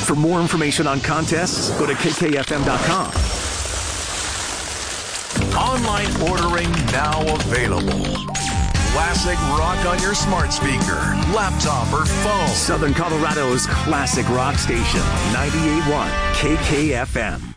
For more information on contests, go to kkfm.com. Online ordering now available. Classic rock on your smart speaker, laptop, or phone. Southern Colorado's classic rock station, 98.1 KKFM.